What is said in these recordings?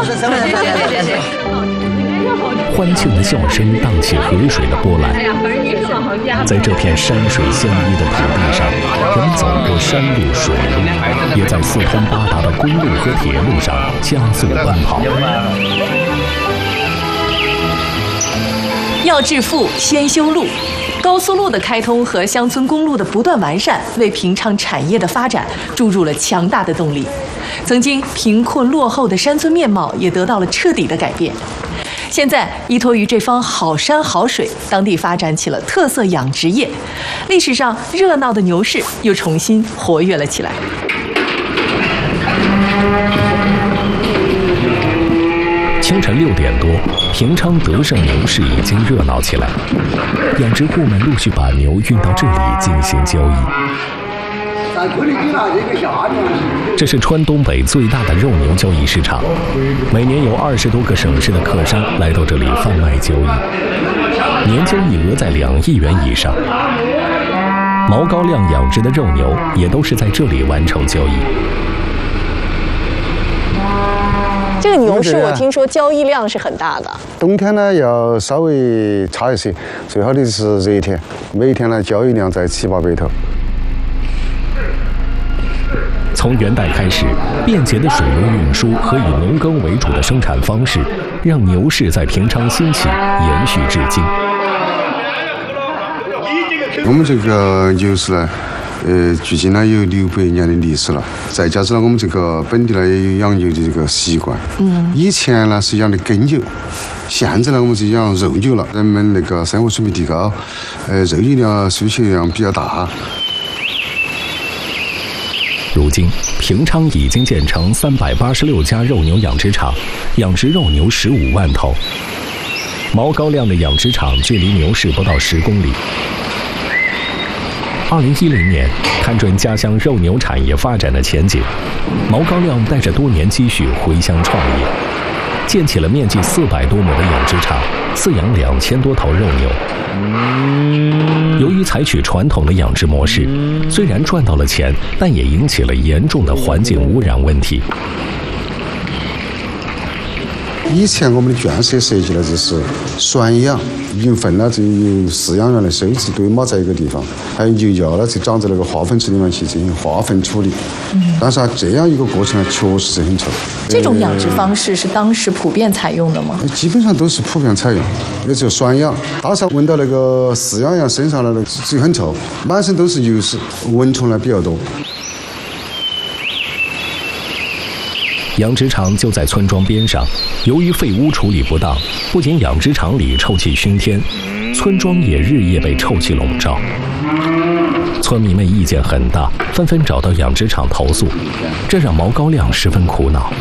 欢庆的笑声荡起河水的波澜，在这片山水相依的土地上，人们走过山路、水路，也在四通八达的公路和铁路上加速奔跑。 要致富，先修路。高速路的开通和乡村公路的不断完善，为平昌产业的发展注入了强大的动力。曾经贫困落后的山村面貌也得到了彻底的改变。现在依托于这方好山好水，当地发展起了特色养殖业，历史上热闹的牛市又重新活跃了起来。 清晨6点多，平昌德胜牛市已经热闹起来，养殖户们陆续把牛运到这里进行交易。这是川东北最大的肉牛交易市场，每年有20多个省市的客商来到这里贩卖交易，年交易额在2亿元以上。毛高亮养殖的肉牛也都是在这里完成交易。 这个牛市我听说交易量是很大的。 冬天呢要稍微差一些，最好的是热天，每天呢交易量在700、800头。 从元代开始，便捷的水路运输和以农耕为主的生产方式，让牛市在平昌兴起，延续至今。 我们这个牛市呢，距今呢有600年的历史了。再加上我们这个本地呢也有养牛的这个习惯。以前呢是养的耕牛，现在呢我们是养肉牛了。人们那个生活水平提高，肉牛量需求量比较大。 如今，平昌已经建成386家肉牛养殖场，养殖肉牛15万头。毛高亮的养殖场距离牛市不到10公里。2010年，看准家乡肉牛产业发展的前景，毛高亮带着多年积蓄回乡创业，建起了面积400多亩的养殖场，饲养2000多头肉牛。由于采取传统的养殖模式，虽然赚到了钱，但也引起了严重的环境污染问题。 以前我们的圈舍设计呢，就是拴养，牛粪呢就由饲养员来收集堆码在一个地方，还有牛药呢就长在那个化粪池里面去进行化粪处理。但是这样一个过程呢，确实是很臭。 这种养殖方式是当时普遍采用的吗？ 基本上都是普遍采用，也就拴养。大家闻到那个饲养员身上的那个就很臭，满身都是油屎，蚊虫呢比较多。 养殖场就在村庄边上，由于废污处理不当，不仅养殖场里臭气熏天，村庄也日夜被臭气笼罩。村民们意见很大，纷纷找到养殖场投诉，这让毛高亮十分苦恼。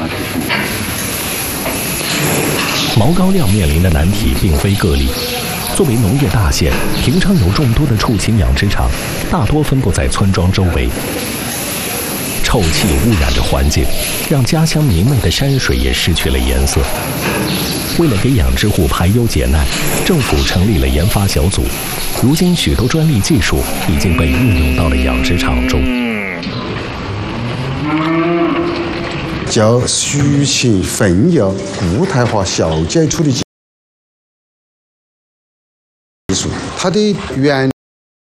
毛高亮面临的难题并非个例，作为农业大县，平昌有众多的畜禽养殖场，大多分布在村庄周围。臭气污染着环境，让家乡明媚的山水也失去了颜色。为了给养殖户排忧解难，政府成立了研发小组。如今，许多专利技术已经被运用到了养殖场中。 叫畜禽粪药固态化消解处理技术，它的原